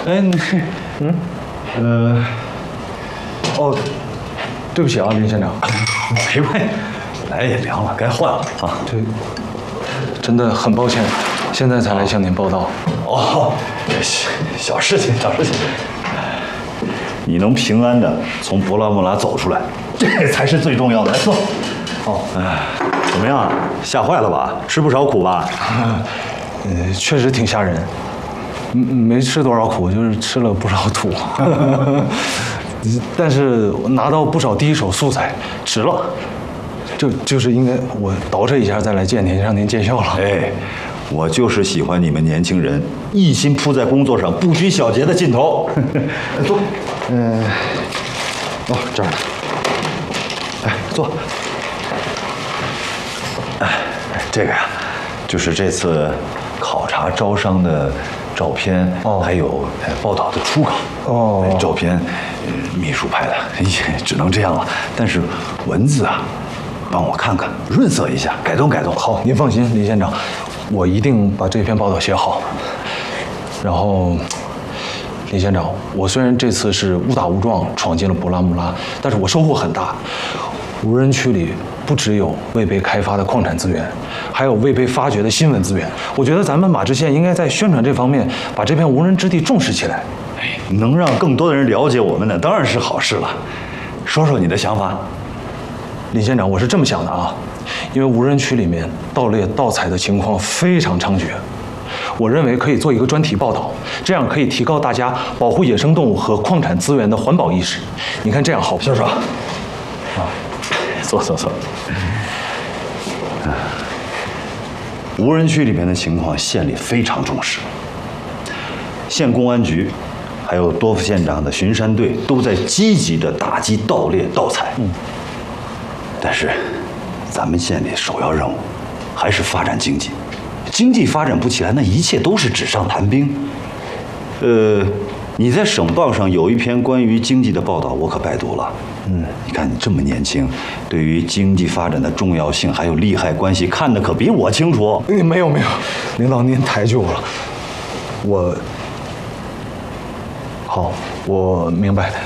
哎，哦，对不起啊，林县长， 没关系，来也凉了，该换了啊。 这真的很抱歉，现在才来向您报道。 哦，小事情，小事情。你能平安的从博拉莫拉走出来，这才是最重要的。来坐。哦，怎么样？吓坏了吧？吃不少苦吧？ 确实挺吓人，没吃多少苦，就是吃了不少土。但是拿到不少第一手素材，值了。就是应该我捯饬一下再来见您，让您见笑了。 哎，我就是喜欢你们年轻人一心扑在工作上，不拘小节的劲头。坐。哦，这儿呢。哎，坐。哎，这个呀，就是这次考察招商的照片，还有报道的初稿。哦，照片，秘书拍的，也只能这样了。但是文字啊，帮我看看，润色一下，改动改动。 好，您放心，李县长，我一定把这篇报道写好。然后，李县长，我虽然这次是误打误撞闯进了博拉穆拉，但是我收获很大。无人区里不只有未被开发的矿产资源，还有未被发掘的新闻资源。我觉得咱们马知县应该在宣传这方面把这片无人之地重视起来。 能让更多的人了解我们呢，当然是好事了。说说你的想法。 李县长，我是这么想的啊，因为无人区里面盗猎盗采的情况非常猖獗，我认为可以做一个专题报道，这样可以提高大家保护野生动物和矿产资源的环保意识。你看这样好不好？ 校长，坐。无人区里面的情况，县里非常重视。县公安局，还有多副县长的巡山队都在积极的打击盗猎盗采。但是，咱们县里首要任务还是发展经济。经济发展不起来，那一切都是纸上谈兵。你在省报上有一篇关于经济的报道，我可拜读了。你看你这么年轻，对于经济发展的重要性还有利害关系，看的可比我清楚。 没有，领导您抬举我了。好，我明白。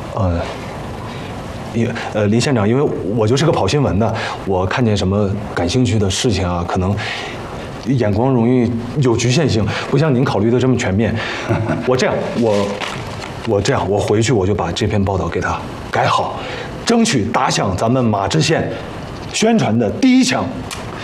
林县长，因为我就是个跑新闻的，我看见什么感兴趣的事情啊，可能眼光容易有局限性，不像您考虑的这么全面。我回去我就把这篇报道给他改好，争取打响咱们马知县宣传的第一枪。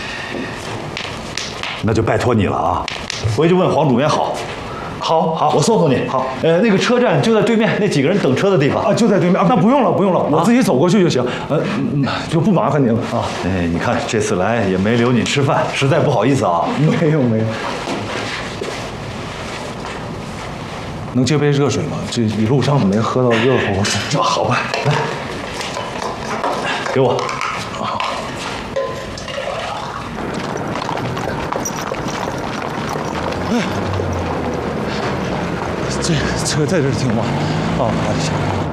那就拜托你了啊！回去问黄主编好。好，我送你。好，那个车站就在对面，那几个人等车的地方啊，就在对面啊。那不用了，我自己走过去就行。就不麻烦您了啊。 你看这次来也没留你吃饭，实在不好意思啊。 没有。能接杯热水吗？这一路上没喝到热乎。 这好吧，来，给我。 这车在这儿停吗？哦，行。